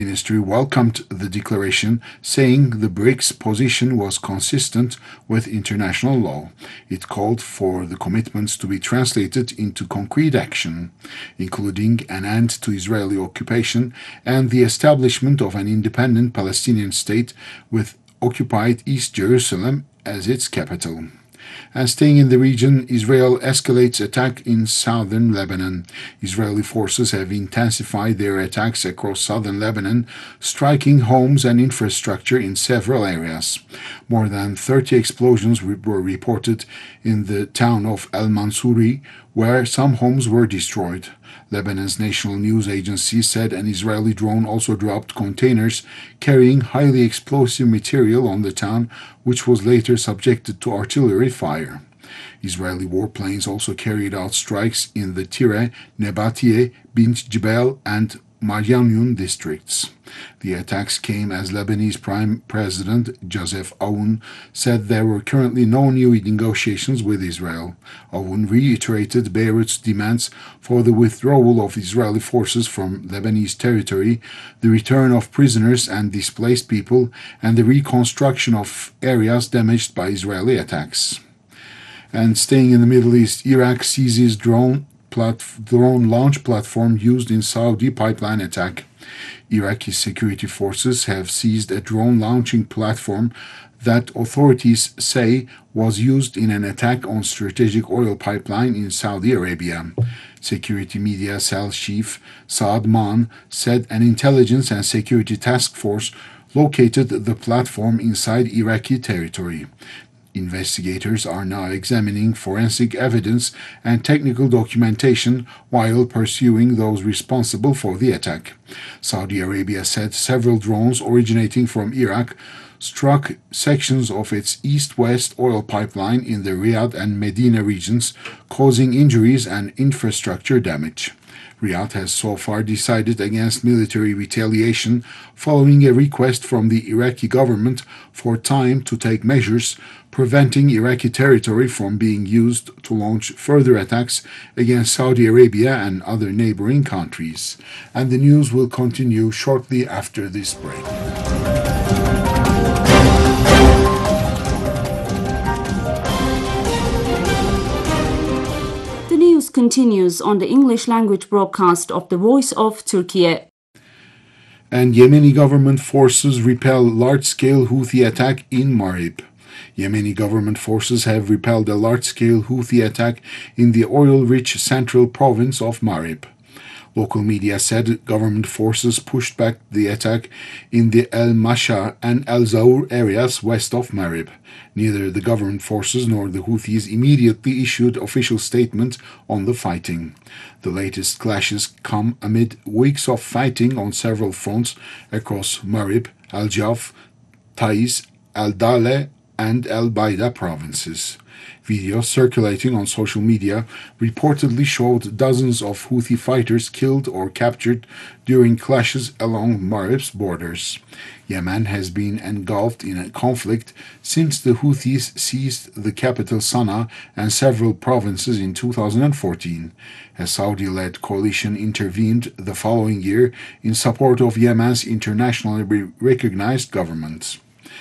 Ministry welcomed the declaration, saying the BRICS position was consistent with international law. It called for the commitments to be translated into concrete action, including an end to Israeli occupation and the establishment of an independent Palestinian state with occupied East Jerusalem as its capital. And staying in the region, Israel escalates attack in southern Lebanon. Israeli forces have intensified their attacks across southern Lebanon, striking homes and infrastructure in several areas. More than 30 explosions were reported in the town of El Mansouri, where some homes were destroyed. Lebanon's national news agency said an Israeli drone also dropped containers carrying highly explosive material on the town, which was later subjected to artillery fire. Israeli warplanes also carried out strikes in the Tire, Nebatie, Bint Jebel, and Maryanun districts. The attacks came as Lebanese Prime President Joseph Aoun said there were currently no new negotiations with Israel. Aoun reiterated Beirut's demands for the withdrawal of Israeli forces from Lebanese territory, the return of prisoners and displaced people, and the reconstruction of areas damaged by Israeli attacks. And staying in the Middle East, Iraq seizes drone launch platform used in Saudi pipeline attack. Iraqi security forces have seized a drone launching platform that authorities say was used in an attack on strategic oil pipeline in Saudi Arabia. Security media cell chief Saad Maan said an intelligence and security task force located the platform inside Iraqi territory. Investigators are now examining forensic evidence and technical documentation while pursuing those responsible for the attack. Saudi Arabia said several drones originating from Iraq struck sections of its east-west oil pipeline in the Riyadh and Medina regions, causing injuries and infrastructure damage. Riyadh has so far decided against military retaliation following a request from the Iraqi government for time to take measures preventing Iraqi territory from being used to launch further attacks against Saudi Arabia and other neighboring countries. And the news will continue shortly after this break. The news continues on the English language broadcast of the Voice of Turkey. And Yemeni government forces repel large-scale Houthi attack in Marib. Yemeni government forces have repelled a large-scale Houthi attack in the oil-rich central province of Marib. Local media said government forces pushed back the attack in the El Masha and El Zaur areas west of Marib. Neither the government forces nor the Houthis immediately issued official statement on the fighting. The latest clashes come amid weeks of fighting on several fronts across Marib, Al Jaf, Taiz, Al Dale, and El Baida provinces. Videos circulating on social media reportedly showed dozens of Houthi fighters killed or captured during clashes along Marib's borders. Yemen has been engulfed in a conflict since the Houthis seized the capital Sana'a and several provinces in 2014. A Saudi-led coalition intervened the following year in support of Yemen's internationally recognized government.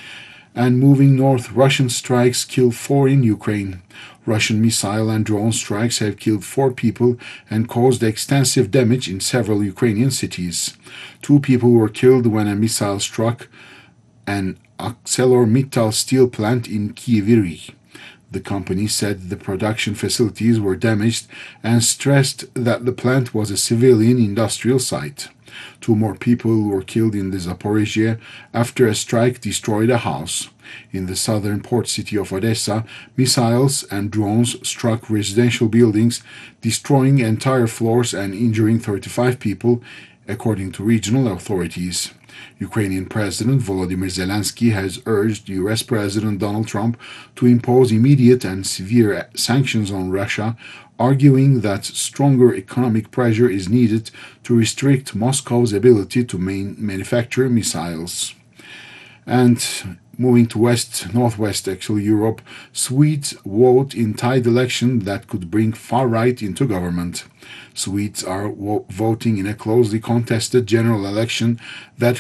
And moving north, Russian strikes kill 4 in Ukraine. Russian missile and drone strikes have killed 4 people and caused extensive damage in several Ukrainian cities. 2 people were killed when a missile struck an ArcelorMittal steel plant in Kryvyi. The company said the production facilities were damaged and stressed that the plant was a civilian industrial site. 2 more people were killed in the Zaporizhia after a strike destroyed a house. In the southern port city of Odessa, missiles and drones struck residential buildings, destroying entire floors and injuring 35 people, according to regional authorities. Ukrainian President Volodymyr Zelensky has urged U.S. President Donald Trump to impose immediate and severe sanctions on Russia, arguing that stronger economic pressure is needed to restrict Moscow's ability to manufacture missiles. And Moving to northwest Europe, Swedes vote in tied election that could bring far-right into government. Swedes are voting in a closely contested general election that